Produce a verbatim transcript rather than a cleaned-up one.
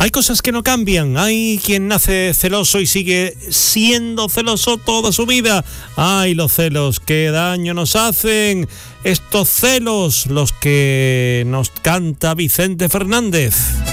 Hay cosas que no cambian, hay quien nace celoso y sigue siendo celoso toda su vida. Ay, los celos, qué daño nos hacen estos celos, los que nos canta Vicente Fernández.